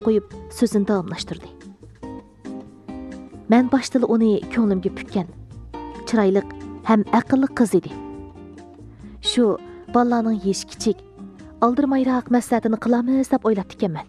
qo'yib so'zini davomlashtirdi. Men başta uni ko'nglimga pukkan, chiroyli ham aqlli qiz edi. Shu bolalarning yesh kichik, aldirmayroq maslahatini qilamiz deb o'ylab ekanman.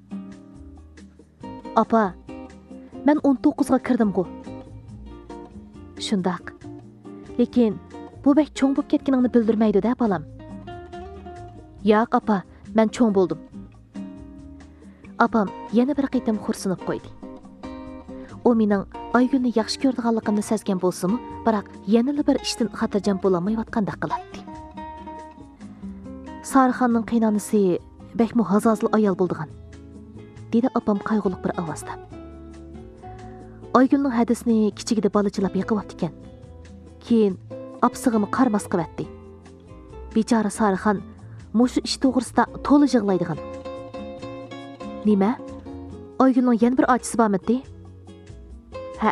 Apa, men 19 ga kirdim-ku. Shundaq. Lekin bu bek cho'ng bo'lib ketganingni bildirmaydi-da, balam. Yo'q, apa, men cho'ng bo'ldim. Apam yana bir qitim xursinib qo'ydi. O mening Aygulni yaxshi ko'rdiganligimni sezgan bo'lsa-mu, biroq yana bir ishdan xotirjam bo'lamayotgandek qiladi. Sarixonning qiynonisi bekmi hazozli ayol bo'ldigan, dedi apam qayg'uliq bir ovozda. Aygulning hadisini kichigida bolachilab yiqibdi ekan. Keyin apsig'imi qarmas qilyapti. Bechora Sarixon mushu ish to'g'risida to'la yig'laydigan. Nima? Aygulning yana bir ochisi bormidi? Ha.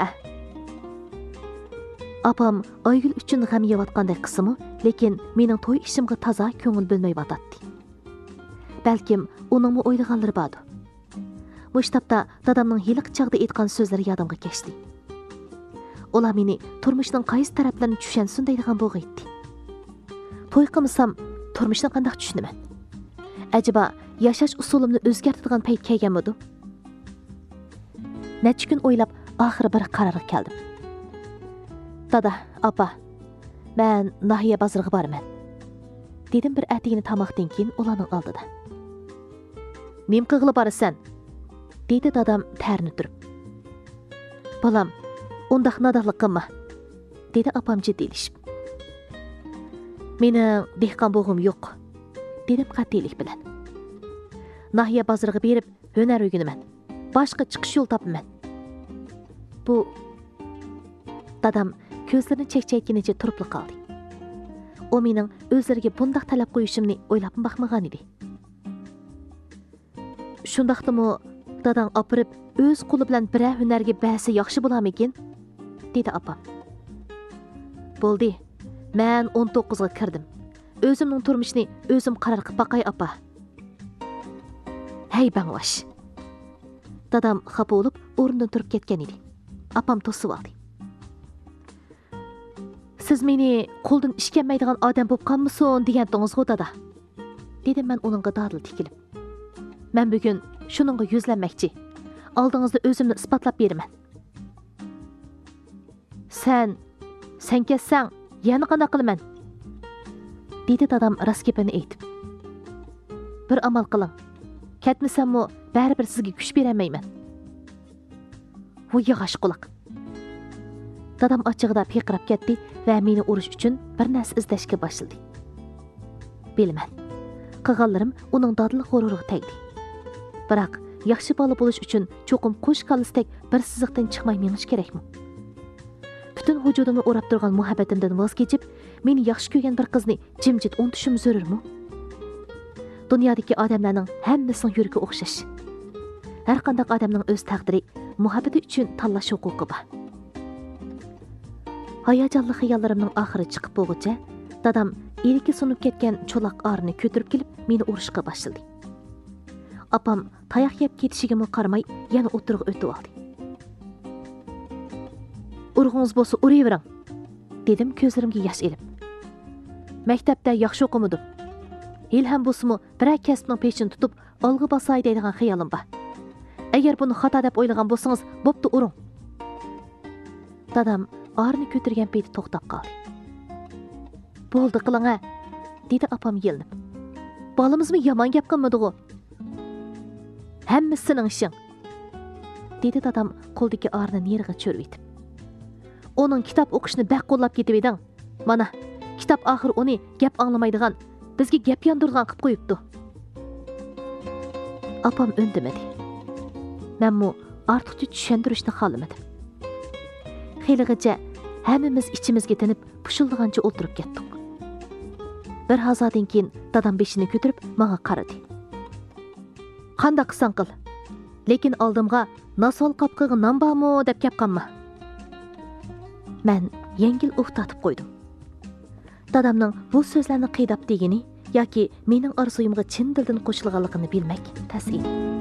Apam Aygul uchun g'am yeyotgandek qismi, lekin mening to'y ishimga toza ko'ngil bilmay yotadi. Balkim uningmi o'ylaganlari bordi. Mushtabda dadamning hiliq chaqda aytgan so'zlari yodimga kechdi. Ular meni turmushning qaysi taraflarini tushunsin deydigan bo'g'aydi. To'y qilsam turmushni qanday tushunaman? Acaba yashash usulimni o'zgartiradigan payt kelganmidi? Necha kun o'ylab oxiri bir qarorga keldim. Dada, apa, men nahiya bozoriga boraman. Dedim bir atigini tamoqdan keyin ularning oldida. Nim qilib borasan? Dedi dadam tarni turib. Balam, undaq nadaqlik qilma, dedi apam jiddiyleşib. Mening dehqon bo'g'im yo'q, dedim qat'iylik bilan. Nahiya bozoriga berib hunar o'rganaman. Boshqa chiqish yo'l topaman. Bu dadam ko'zlarini chekchaytganicha turib qoldi. O mening o'zlariga bundaq talab qo'yishimni o'ylab baxmagan edi. Shundaqdimi dadam opirib o'z qo'li bilan bir hunarga ba'si yaxshi bo'larmikin? Dedi apam. Bo'ldi. Men 19 ga kirdim. O'zimning turmushni o'zim qaror qilib baqay apa. Hey banglash. Dadam xafa bo'lib o'rnidan turib ketgan edi. Apam to'sib oldi. Siz meni qo'ldan ish kelmaydigan odam bo'lib qolmisin degandingiz-ku dada. Dedim men uningga dadil tikilib. Men bugun shuningga yuzlanmoqchi. Oldingizda o'zimni isbotlab beraman. Sen ketsang, yana qanday qilaman? Dedi dadam raskepini aytib. Bir amal qiling. Ketmasammi, baribir sizga kuch beramayman. Bu yig'ash quloq. Dadam ochig'ida piqirab ketdi va meni urish uchun bir narsa izlashga boshladi. Bilaman. Qilganlarim uning dadil g'ururiga tegdi. Biroq yaxshi bola bo'lish uchun cho'qim qo'sh qalisdek bir siziqdan chiqmay menish kerakmi? Butun vujudimni o'rab turgan muhabbatimdan voz kechib, meni yaxshi ko'rgan bir qizni jimjit unutishim zarurmi? Dunyodagi odamlarning hammasining yuragi o'xshash. Har qanday odamning o'z taqdiri, muhabbati uchun tanlash huquqi bor. Hayajonli xiyollarimning oxiri chiqib bo'lguncha, dadam elga sunib ketgan cho'loq orni ko'tarib kelib, meni urishga boshladi. Apam tayoq yeb ketishiga qaramay, yana o'tirib o'tib oldi. Urg'ingiz bo'lsa uravering, dedim ko'zlarimga yosh elib. Maktabda yaxshi o'qimadim. Ilham bo'lsa-mu, bir kasbning peshini tutib, olg'a bosay deydigan xiyolim bor. Agar buni xato deb o'ylagan bo'lsangiz, bo'pti uring. Dadam orni ko'targan payti to'xtab qoldi. Bo'ldi qiling-a, dedi apam yelinib. Bolamizmi yomon gap qilmadi-ku? Hammasi sening ishing, dedi dadam qo'ldagi orni neriga cho'rib etib. Onun kitob o'qishni baq qo'llab ketib eding. Mana, kitob oxir uni gap anglamaydigan, bizga gap yondirgan qilib qo'yibdi. Apam o'ndimadi. Menmi ortiqcha tushuntirishni xohlamadim. Xeyligacha hammamiz ichimizga tinib, pushildigancha o'tirib ketdik. Bir hazoddan keyin dadam beshini ko'tarib menga qaradi. Qanday qilsang qil, lekin oldimga nasol qopqiga non bormi deb gap qilma. Men yengil o'xtatib qo'ydim. Dadamning bu so'zlarni qiydab degini yoki mening orzuyimga chin dildan qo'shilganligini bilmak tas edi.